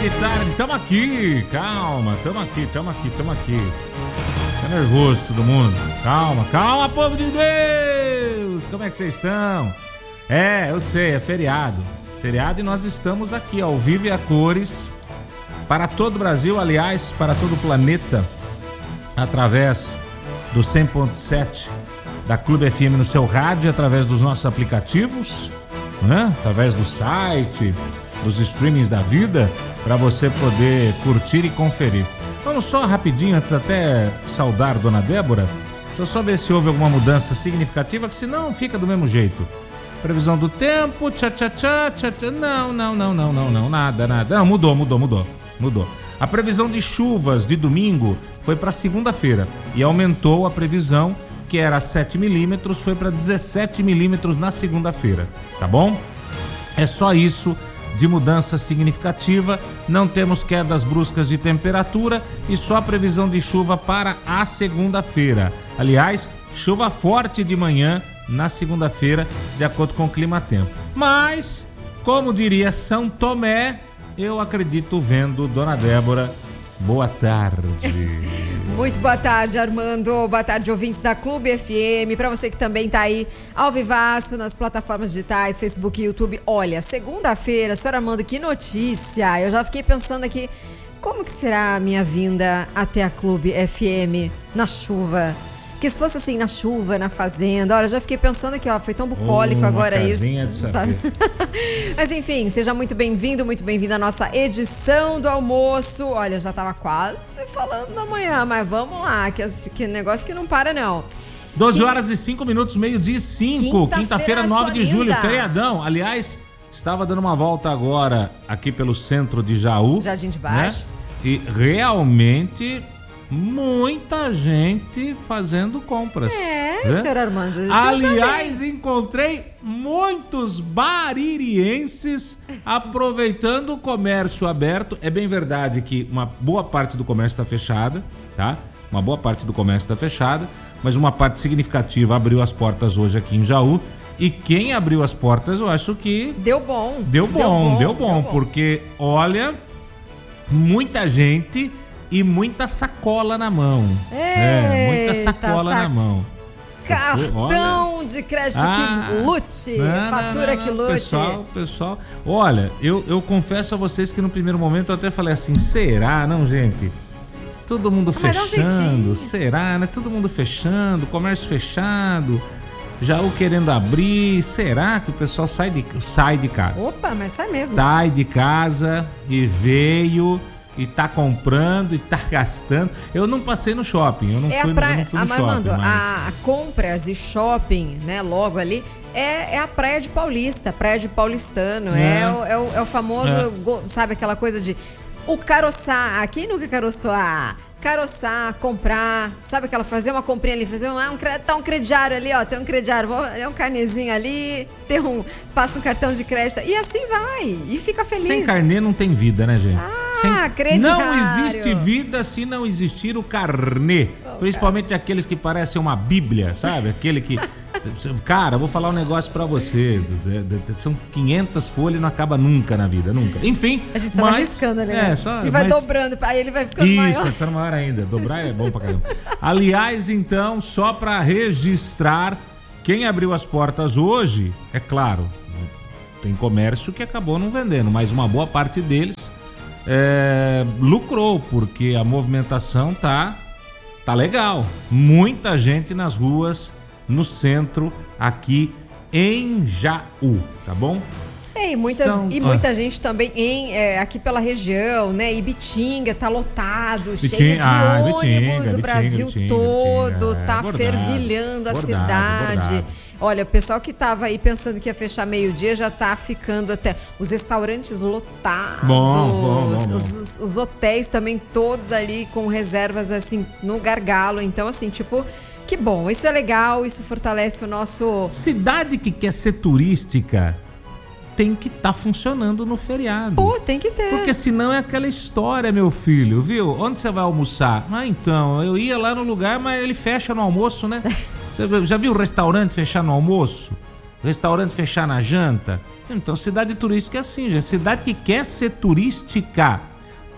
tarde, tamo aqui, calma, tamo aqui. Tá nervoso todo mundo, calma, povo de Deus, como é que vocês estão? Eu sei, é feriado e nós estamos aqui ao vivo e a cores para todo o Brasil, aliás, para todo o planeta, através do 100.7 da Clube FM no seu rádio, através dos nossos aplicativos, né? Através do site, dos streamings da vida, para você poder curtir e conferir. Vamos só rapidinho, antes até saudar Dona Débora, deixa eu só ver se houve alguma mudança significativa, que senão fica do mesmo jeito. Previsão do tempo, não, nada. Não, mudou. A previsão de chuvas de domingo foi para segunda-feira e aumentou a previsão, que era 7 milímetros, foi para 17 milímetros na segunda-feira, tá bom? É só isso de mudança significativa, não temos quedas bruscas de temperatura e só a previsão de chuva para a segunda-feira. Aliás, chuva forte de manhã na segunda-feira, de acordo com o clima-tempo. Mas, como diria São Tomé, eu acredito vendo Dona Débora. Boa tarde. Muito boa tarde, Armando. Boa tarde, ouvintes da Clube FM. Para você que também tá aí ao vivaço nas plataformas digitais, Facebook e YouTube. Olha, segunda-feira, senhor Armando, que notícia. Eu já fiquei pensando aqui, como que será a minha vinda até a Clube FM na chuva? Que se fosse assim, na chuva, na fazenda. Olha, já fiquei pensando aqui, ó, foi tão bucólico agora isso. Sabe? Mas enfim, seja muito bem-vindo, muito bem-vinda à nossa edição do almoço. Olha, já tava quase falando da manhã, mas vamos lá, que negócio que não para não. 12 horas e 5 minutos, meio-dia e 5, quinta-feira, 9 de julho, feriadão. Aliás, estava dando uma volta agora aqui pelo centro de Jaú. Jardim de Baixo. Né? E realmente muita gente fazendo compras. Né? Senhor Armando. Aliás, encontrei muitos baririenses aproveitando o comércio aberto. É bem verdade que uma boa parte do comércio está fechada, tá? Uma boa parte do comércio está fechada, mas uma parte significativa abriu as portas hoje aqui em Jaú. E quem abriu as portas, eu acho que Deu bom, porque, olha, muita gente e muita sacola na mão. Muita sacola na mão. Cartão de crédito que lute, fatura que lute. Pessoal, olha, eu confesso a vocês que no primeiro momento eu até falei assim, será, não, gente? Todo mundo fechando, será, né? Todo mundo fechando, comércio fechado, Jaú querendo abrir, será que o pessoal sai de casa? Opa, mas sai mesmo. Sai de casa e veio e tá comprando e tá gastando. Eu não passei no shopping, eu não fui no shopping. A compras e shopping, né, logo ali, é a praia de Paulista, praia de paulistano. É o famoso, sabe, aquela coisa de o caroçar. Quem nunca caroçou? Caroçar, comprar, sabe aquela, fazer uma comprinha ali, fazer um crediário ali, ó, tem um crediário, um carnezinho ali, passa um cartão de crédito e assim vai, e fica feliz. Sem carnê não tem vida, né, gente? Crediário. Não existe vida se não existir o carnê, principalmente aqueles que parecem uma bíblia, sabe? Aquele que... Cara, vou falar um negócio pra você. São 500 folhas e não acaba nunca na vida, nunca. Enfim, a gente só vai riscando ali, né? E vai dobrando, aí ele vai ficando maior. Isso, vai ficando maior ainda. Dobrar é bom pra caramba. Aliás, então, só pra registrar, quem abriu as portas hoje, é claro, tem comércio que acabou não vendendo, mas uma boa parte deles lucrou, porque a movimentação tá legal. Muita gente nas ruas, no centro, aqui em Jaú, tá bom? E muita gente também aqui pela região, né? Ibitinga tá lotado, cheio de ônibus, o Brasil todo tá fervilhando a cidade. Olha, o pessoal que tava aí pensando que ia fechar meio-dia já tá ficando até os restaurantes lotados, os hotéis também todos ali com reservas assim no gargalo. Então assim, tipo, que bom, isso é legal, isso fortalece o nosso... Cidade que quer ser turística tem que estar funcionando no feriado. Tem que ter. Porque senão é aquela história, meu filho, viu? Onde você vai almoçar? Então, eu ia lá no lugar, mas ele fecha no almoço, né? Você já viu o restaurante fechar no almoço? O restaurante fechar na janta? Então, cidade turística é assim, gente. Cidade que quer ser turística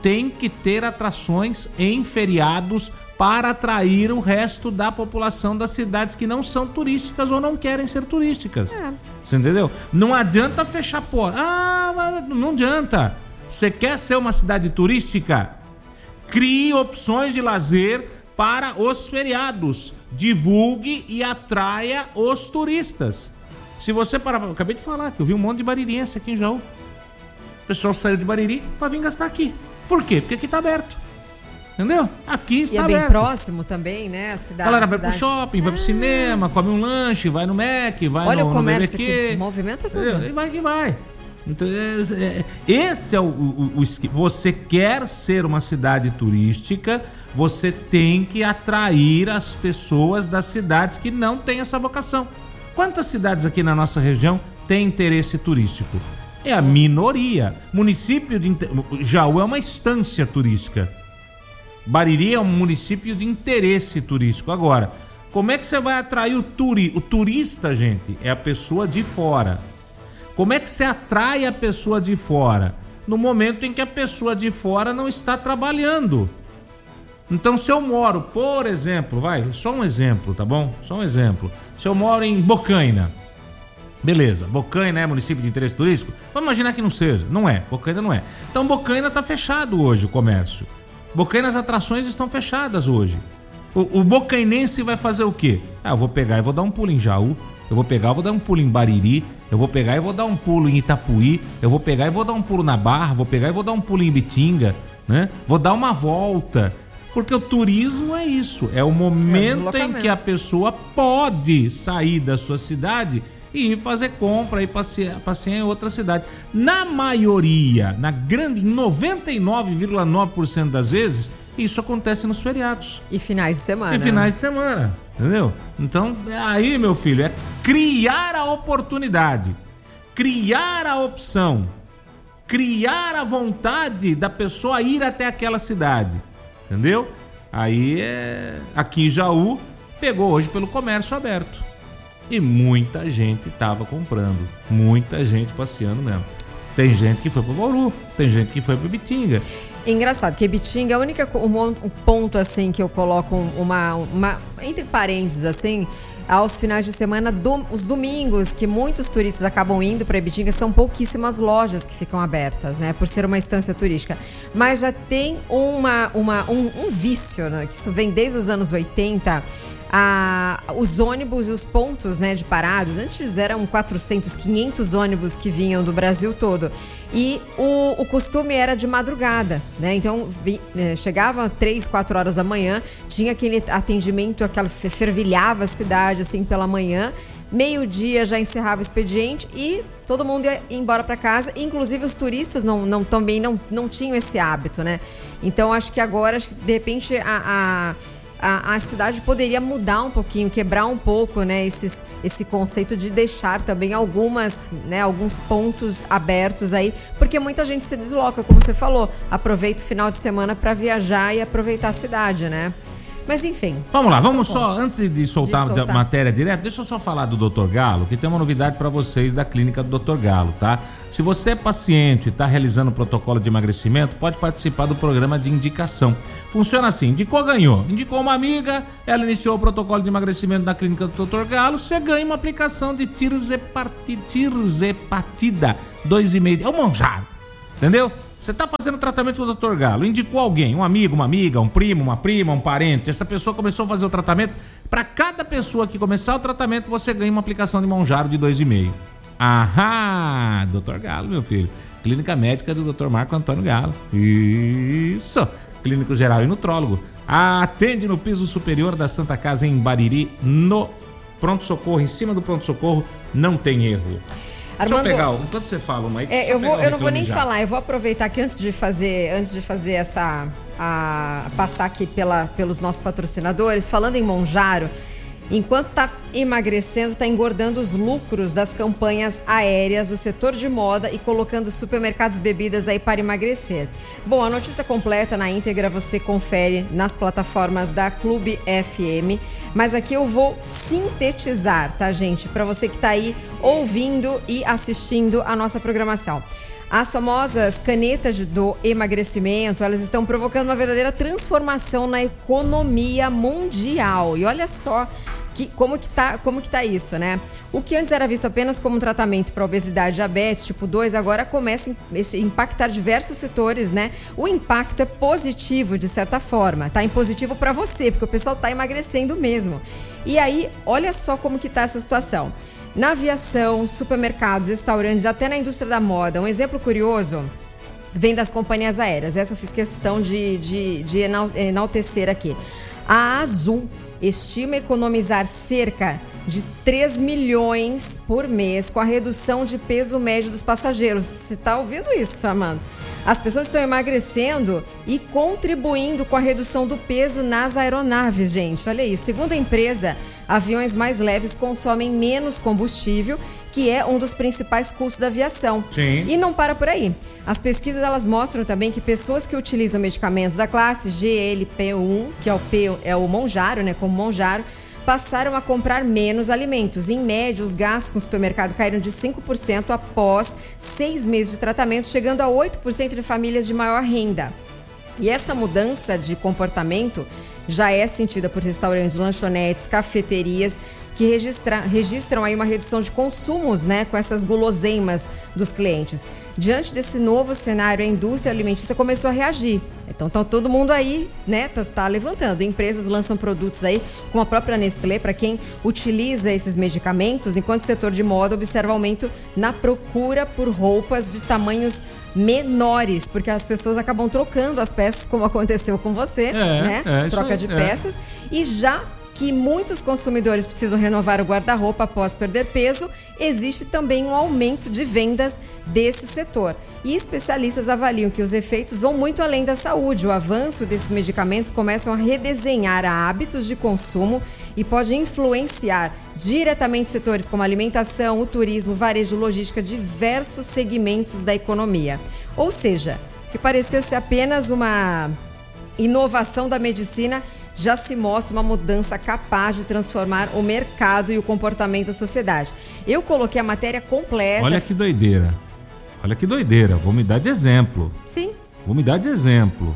tem que ter atrações em feriados para atrair o resto da população das cidades que não são turísticas ou não querem ser turísticas. Você entendeu? Não adianta fechar porta. Não adianta. Você quer ser uma cidade turística? Crie opções de lazer para os feriados. Divulgue e atraia os turistas. Se você parar... Eu acabei de falar que eu vi um monte de baririense aqui em Jaú. O pessoal saiu de Bariri para vir gastar aqui. Por quê? Porque aqui tá aberto. Entendeu? Aqui está aberto. E é bem próximo também, né? A cidade. A galera vai pro shopping, vai pro cinema, come um lanche, vai no Mac, vai Olha no o comércio BBQ. Que movimenta tudo. E vai que vai. Então, esse é o esquema. Você quer ser uma cidade turística, você tem que atrair as pessoas das cidades que não têm essa vocação. Quantas cidades aqui na nossa região têm interesse turístico? É a minoria. Município de Jaú é uma estância turística. Bariri é um município de interesse turístico. Agora, como é que você vai atrair o turista, gente? É a pessoa de fora. Como é que você atrai a pessoa de fora? No momento em que a pessoa de fora não está trabalhando. Então, se eu moro, por exemplo, só um exemplo, tá bom? Só um exemplo. Se eu moro em Bocaina, beleza, Bocaina é município de interesse turístico? Vamos imaginar que não seja. Não é, Bocaina não é. Então, Bocaina tá fechado hoje o comércio. Bocaina, as atrações estão fechadas hoje. O bocainense vai fazer o quê? Eu vou pegar e vou dar um pulo em Jaú. Eu vou pegar e vou dar um pulo em Bariri. Eu vou pegar e vou dar um pulo em Itapuí. Eu vou pegar e vou dar um pulo na Barra. Vou pegar e vou dar um pulo em Ibitinga, né? Vou dar uma volta. Porque o turismo é isso. É o momento em que a pessoa pode sair da sua cidade e ir fazer compra e passear em outra cidade. Na maioria, na grande, 99,9% das vezes, isso acontece nos feriados. E finais de semana. Entendeu? Então, aí, meu filho, é criar a oportunidade, criar a opção, criar a vontade da pessoa ir até aquela cidade. Entendeu? Aí, aqui em Jaú, pegou hoje pelo comércio aberto. E muita gente tava comprando. Muita gente passeando mesmo. Tem gente que foi pro Bauru, tem gente que foi pro Ibitinga. Engraçado que Ibitinga é o ponto assim que eu coloco uma entre parênteses assim, aos finais de semana, os domingos que muitos turistas acabam indo para Ibitinga, são pouquíssimas lojas que ficam abertas, né, por ser uma estância turística. Mas já tem um vício, né, que isso vem desde os anos 80. Os ônibus e os pontos, né, de paradas, antes eram 400, 500 ônibus que vinham do Brasil todo, e o costume era de madrugada, né, então chegava 3, 4 horas da manhã, tinha aquele atendimento, fervilhava a cidade assim pela manhã, meio-dia já encerrava o expediente e todo mundo ia embora para casa, inclusive os turistas também não tinham esse hábito, né, então acho que agora, de repente a cidade poderia mudar um pouquinho, quebrar um pouco, né, esse conceito de deixar também alguns pontos abertos aí, porque muita gente se desloca, como você falou, aproveita o final de semana para viajar e aproveitar a cidade, né? Mas enfim. Vamos lá, antes de soltar a matéria direto, deixa eu só falar do Dr. Galo, que tem uma novidade para vocês da clínica do Dr. Galo, tá? Se você é paciente e está realizando o protocolo de emagrecimento, pode participar do programa de indicação. Funciona assim, indicou uma amiga, ela iniciou o protocolo de emagrecimento na clínica do Dr. Galo, você ganha uma aplicação de tirzepatida 2,5, é o Monjaro, entendeu? Você está fazendo tratamento com o Dr. Galo, indicou alguém, um amigo, uma amiga, um primo, uma prima, um parente, essa pessoa começou a fazer o tratamento. Para cada pessoa que começar o tratamento, você ganha uma aplicação de Monjaro de 2,5. Ahá, Dr. Galo, meu filho. Clínica médica do Dr. Marco Antônio Galo. Isso, clínico geral e nutrólogo. Atende no piso superior da Santa Casa em Bariri, no pronto-socorro, em cima do pronto-socorro, não tem erro. Armando, deixa eu pegar, enquanto você fala uma aí, eu não vou nem falar, eu vou aproveitar que antes de fazer passar aqui pelos nossos patrocinadores, falando em Monjaro, enquanto está emagrecendo, está engordando os lucros das campanhas aéreas do setor de moda e colocando supermercados e bebidas aí para emagrecer. Bom, a notícia completa na íntegra você confere nas plataformas da Clube FM, mas aqui eu vou sintetizar, tá, gente? Para você que está aí ouvindo e assistindo a nossa programação. As famosas canetas do emagrecimento, elas estão provocando uma verdadeira transformação na economia mundial. E olha só como que tá isso, né? O que antes era visto apenas como um tratamento para obesidade e diabetes tipo 2, agora começa a impactar diversos setores, né? O impacto é positivo, de certa forma. Tá positivo para você, porque o pessoal tá emagrecendo mesmo. E aí, olha só como que tá essa situação. Na aviação, supermercados, restaurantes, até na indústria da moda. Um exemplo curioso vem das companhias aéreas. Essa eu fiz questão de enaltecer aqui. A Azul estima economizar cerca de 3 milhões por mês com a redução de peso médio dos passageiros. Você está ouvindo isso, Amanda? As pessoas estão emagrecendo e contribuindo com a redução do peso nas aeronaves, gente. Olha aí, segundo a empresa, aviões mais leves consomem menos combustível, que é um dos principais custos da aviação. Sim. E não para por aí. As pesquisas elas mostram também que pessoas que utilizam medicamentos da classe GLP-1, que é o Mounjaro, né, como Mounjaro, passaram a comprar menos alimentos. Em média, os gastos com o supermercado caíram de 5% após 6 meses de tratamento, chegando a 8% de famílias de maior renda. E essa mudança de comportamento já é sentida por restaurantes, lanchonetes, cafeterias, que registram aí uma redução de consumos, né, com essas guloseimas dos clientes. Diante desse novo cenário, a indústria alimentícia começou a reagir. Então todo mundo aí, né, tá levantando. Empresas lançam produtos aí, como a própria Nestlé, para quem utiliza esses medicamentos, enquanto o setor de moda observa aumento na procura por roupas de tamanhos menores, porque as pessoas acabam trocando as peças, como aconteceu com você, né? Troca de peças. E já que muitos consumidores precisam renovar o guarda-roupa após perder peso, existe também um aumento de vendas desse setor. E especialistas avaliam que os efeitos vão muito além da saúde. O avanço desses medicamentos começam a redesenhar hábitos de consumo e pode influenciar diretamente setores como a alimentação, o turismo, varejo, logística, diversos segmentos da economia. Ou seja, que parecia ser apenas uma inovação da medicina, já se mostra uma mudança capaz de transformar o mercado e o comportamento da sociedade. Eu coloquei a matéria completa. Olha que doideira. Olha que doideira. Vou me dar de exemplo. Sim. Vou me dar de exemplo.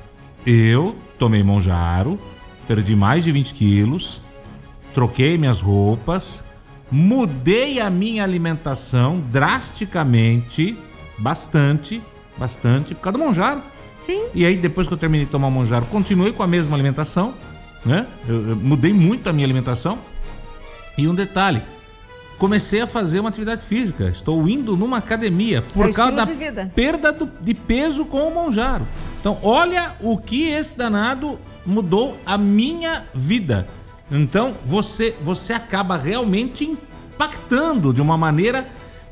Eu tomei Mounjaro, perdi mais de 20 quilos, troquei minhas roupas, mudei a minha alimentação drasticamente, bastante, por causa do Mounjaro. Sim. E aí, depois que eu terminei de tomar o Mounjaro, continuei com a mesma alimentação, né? Eu mudei muito a minha alimentação. E um detalhe, comecei a fazer uma atividade física. Estou indo numa academia por causa da perda de peso com o Mounjaro. Então, olha o que esse danado mudou a minha vida. Então, você acaba realmente impactando de uma maneira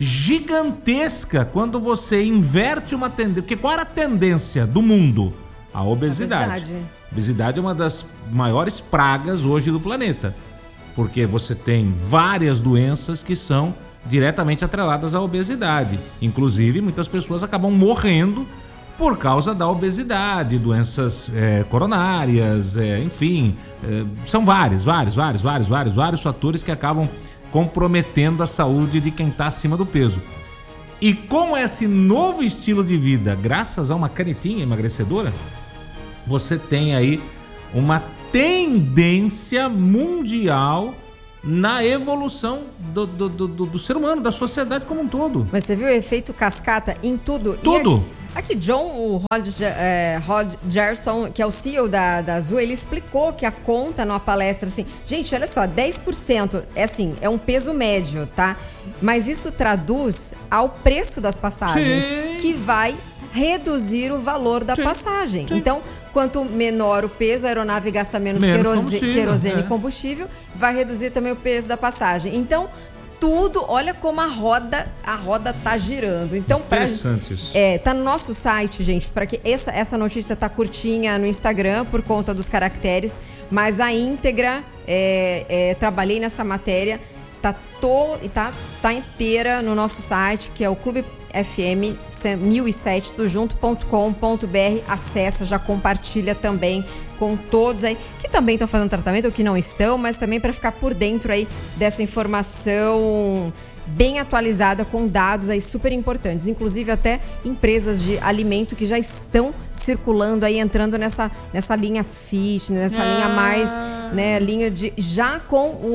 gigantesca quando você inverte uma tendência. Porque qual era a tendência do mundo? A obesidade. A obesidade é uma das maiores pragas hoje do planeta, porque você tem várias doenças que são diretamente atreladas à obesidade. Inclusive, muitas pessoas acabam morrendo por causa da obesidade, doenças coronárias, enfim, são vários fatores que acabam comprometendo a saúde de quem está acima do peso. E com esse novo estilo de vida, graças a uma canetinha emagrecedora, você tem aí uma tendência mundial na evolução do ser humano, da sociedade como um todo. Mas você viu o efeito cascata em tudo? Tudo. Aqui, John Rod Gerson, que é o CEO da Azul, ele explicou que a conta numa palestra assim, gente, olha só, 10% é um peso médio, tá? Mas isso traduz ao preço das passagens, sim, que vai reduzir o valor da, sim, passagem. Sim. Então, quanto menor o peso, a aeronave gasta menos querosene e combustível, vai reduzir também o preço da passagem. Então, tudo, olha como a roda tá girando. Então, interessante isso. Tá no nosso site, gente, para que essa notícia tá curtinha no Instagram por conta dos caracteres, mas a íntegra, trabalhei nessa matéria, tá inteira no nosso site, que é o Clube FM 1007 tudojunto.com.br. Acessa, já compartilha também com todos aí que também estão fazendo tratamento ou que não estão, mas também para ficar por dentro aí dessa informação bem atualizada com dados aí super importantes, inclusive até empresas de alimento que já estão circulando aí, entrando nessa linha fitness, nessa linha mais, né, linha de já com o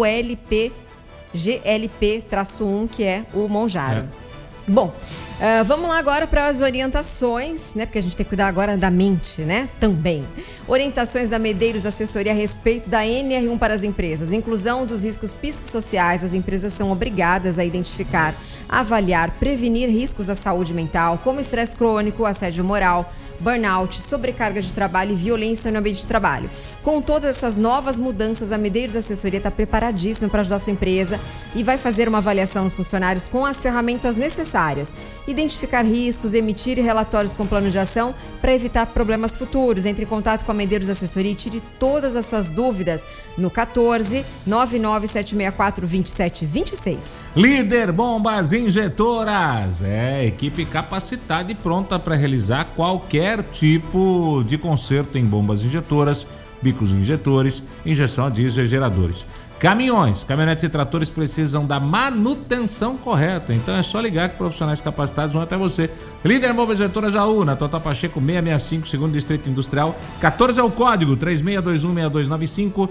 GLP-1, que é o Monjaro. Bom, vamos lá agora para as orientações, né? Porque a gente tem que cuidar agora da mente, né? Também. Orientações da Medeiros Assessoria a respeito da NR1 para as empresas. Inclusão dos riscos psicossociais. As empresas são obrigadas a identificar, avaliar, prevenir riscos à saúde mental, como estresse crônico, assédio moral, burnout, sobrecarga de trabalho e violência no ambiente de trabalho. Com todas essas novas mudanças, a Medeiros Assessoria está preparadíssima para ajudar a sua empresa e vai fazer uma avaliação dos funcionários com as ferramentas necessárias. Identificar riscos, emitir relatórios com plano de ação para evitar problemas futuros. Entre em contato com a Medeiros Assessoria e tire todas as suas dúvidas no 14 99764 2726. Líder Bombas Injetoras. Equipe capacitada e pronta para realizar qualquer tipo de conserto em bombas injetoras, bicos injetores, injeção a diesel e geradores. Caminhões, caminhonetes e tratores precisam da manutenção correta, então é só ligar que profissionais capacitados vão até você. Líder Bombas Injetoras Jaú, na Total Pacheco 665, segundo Distrito Industrial. 14 é o código, 3621-6295,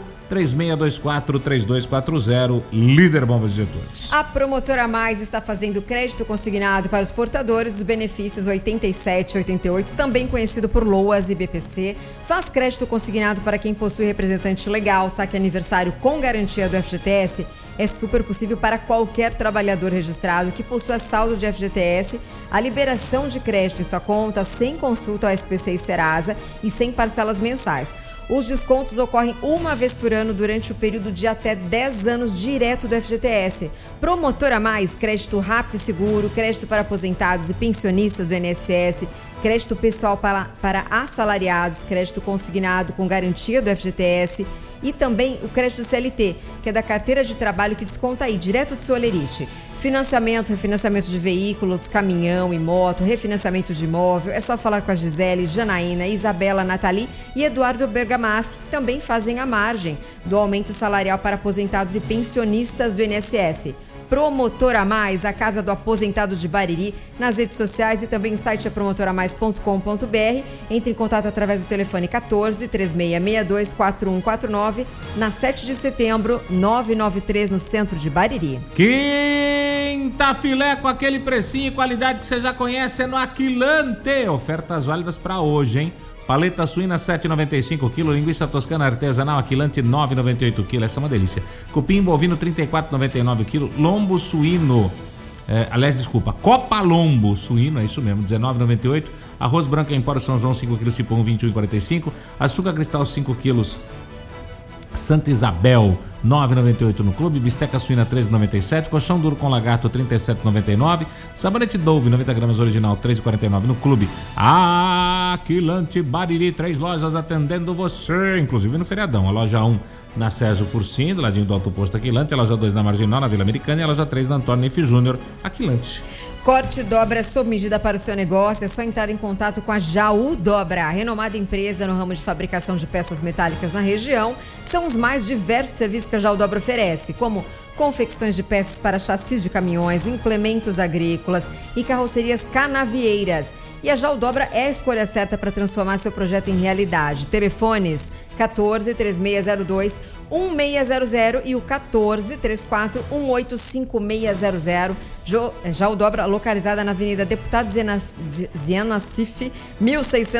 3624-3240, Líder Bombas Injetoras. A Promotora Mais está fazendo crédito consignado para os portadores dos benefícios 87 e 88, também conhecido por LOAS e BPC. Faz crédito consignado para quem possui representante legal, saque aniversário com garantia do FGTS. É super possível para qualquer trabalhador registrado que possua saldo de FGTS. A liberação de crédito em sua conta sem consulta ao SPC e Serasa e sem parcelas mensais. Os descontos ocorrem uma vez por ano durante o período de até 10 anos direto do FGTS. Promotora Mais, crédito rápido e seguro, crédito para aposentados e pensionistas do INSS, crédito pessoal para assalariados, crédito consignado com garantia do FGTS e também o crédito CLT, que é da carteira de trabalho que desconta aí direto do seu olerite. Financiamento, refinanciamento de veículos, caminhão e moto, refinanciamento de imóvel. É só falar com a Gisele, Janaína, Isabela, Nathalie e Eduardo Bergamaschi, que também fazem a margem do aumento salarial para aposentados e pensionistas do INSS. Promotora Mais, a casa do aposentado de Bariri, nas redes sociais e também o site é promotoramais.com.br. Entre em contato através do telefone 14 3662 4149, na 7 de setembro, 993, no centro de Bariri. Quinta filé com aquele precinho e qualidade que você já conhece é no Aquilante. Ofertas válidas para hoje, hein? Paleta suína 7,95 kg, linguiça toscana artesanal Aquilante 9,98 kg, essa é uma delícia. Cupim bovino 34,99 kg, lombo suíno, Copa Lombo suíno, é isso mesmo, 19,98. Arroz branco em pó São João 5 kg tipo 1, 21,45. Açúcar cristal 5 kg Santa Isabel 9,98 no clube, bisteca suína 13,97, colchão duro com lagarto 37,99, sabonete Dove 90 gramas original 3,49 no clube. Aquilante Bariri, 3 lojas atendendo você, inclusive no feriadão. A loja 1 na Sérgio Fursim, do ladinho do Alto Posto Aquilante, a loja 2 na Marginal, na Vila Americana, e a loja 3 na Antônio Nefe Júnior, Aquilante. Corte e dobra sob medida para o seu negócio, é só entrar em contato com a Jaú Dobra, renomada empresa no ramo de fabricação de peças metálicas na região. São os mais diversos serviços que a Jaú Dobra oferece, como confecções de peças para chassis de caminhões, implementos agrícolas e carrocerias canavieiras. E a Jaú Dobra é a escolha certa para transformar seu projeto em realidade. Telefones 14 3602 1600 e o 14 34 185600. Jaú Dobra, localizada na Avenida Deputado Zena Cif, 1600.